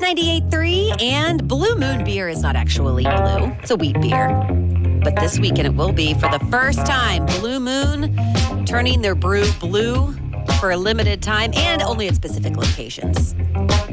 98.3, and Blue Moon beer is not actually blue. It's a wheat beer. But this weekend it will be for the first time. Blue Moon turning their brew blue for a limited time and only at specific locations.